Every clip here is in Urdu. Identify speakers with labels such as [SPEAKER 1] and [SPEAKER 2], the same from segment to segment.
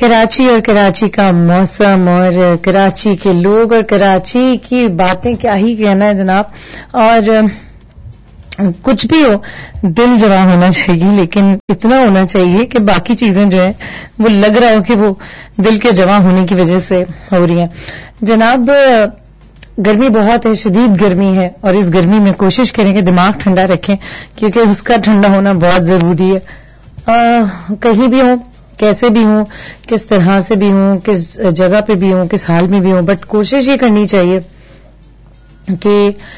[SPEAKER 1] کراچی اور کراچی کا موسم اور کراچی کے لوگ اور کراچی کی باتیں کیا ہی کہنا ہے جناب. اور کچھ بھی ہو دل جمع ہونا چاہیے, لیکن اتنا ہونا چاہیے کہ باقی چیزیں جو ہیں وہ لگ رہا ہو کہ وہ دل کے جمع ہونے کی وجہ سے ہو رہی ہیں. جناب گرمی بہت ہے, شدید گرمی ہے, اور اس گرمی میں کوشش کریں کہ دماغ ٹھنڈا رکھیں کیونکہ اس کا ٹھنڈا ہونا بہت ضروری ہے. کہیں بھی ہوں, کیسے بھی ہوں, کس طرح سے بھی ہوں, کس جگہ پہ بھی ہوں, کس حال میں بھی ہوں, بٹ کوشش یہ کرنی چاہیے کہ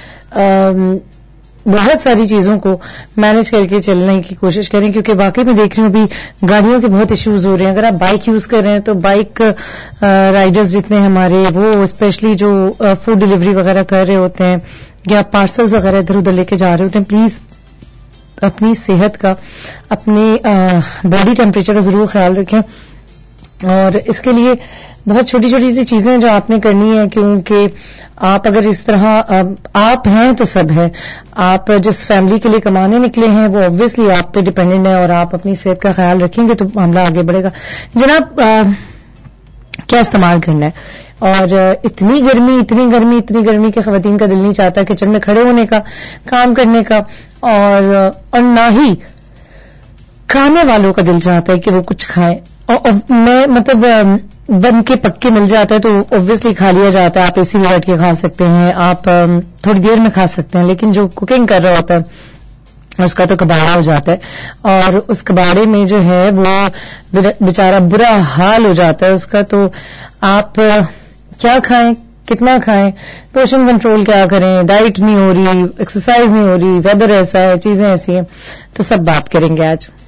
[SPEAKER 1] بہت ساری چیزوں کو مینج کر کے چلنے کی کوشش کریں, کیونکہ واقعی میں دیکھ رہی ہوں ابھی گاڑیوں کے بہت ایشوز ہو رہے ہیں. اگر آپ بائک یوز کر رہے ہیں تو بائک رائڈرز جتنے ہمارے وہ اسپیشلی جو فوڈ ڈیلیوری وغیرہ کر رہے ہوتے ہیں یا پارسلز وغیرہ ادھر ادھر لے کے جا رہے ہوتے ہیں, پلیز اپنی صحت کا, اپنے باڈی ٹیمپریچر کا ضرور خیال رکھیں. اور اس کے لیے بہت چھوٹی چھوٹی سی چیزیں جو آپ نے کرنی ہے, کیونکہ آپ اگر اس طرح آپ ہیں تو سب ہے. آپ جس فیملی کے لیے کمانے نکلے ہیں وہ obviously آپ پہ ڈیپینڈنٹ ہے, اور آپ اپنی صحت کا خیال رکھیں گے تو معاملہ آگے بڑھے گا. جناب کیا استعمال کرنا ہے, اور اتنی گرمی کہ خواتین کا دل نہیں چاہتا کچن میں کھڑے ہونے کا, کام کرنے کا, اور نہ ہی کھانے والوں کا دل چاہتا ہے کہ وہ کچھ کھائیں. میں مطلب بن کے پک کے مل جاتا ہے تو اوبویسلی کھا لیا جاتا ہے. آپ اے سی میں بیٹھ کے کھا سکتے ہیں, آپ تھوڑی دیر میں کھا سکتے ہیں, لیکن جو کوکنگ کر رہا ہوتا ہے اس کا تو کباڑا ہو جاتا ہے, اور اس کباڑے میں جو ہے وہ بیچارہ برا حال ہو جاتا ہے اس کا. تو آپ کیا کھائیں, کتنا کھائیں, پورشن کنٹرول کیا کریں, ڈائٹ نہیں ہو رہی, ایکسرسائز نہیں ہو رہی, ویدر ایسا ہے, چیزیں ایسی ہیں, تو سب بات کریں گے آج.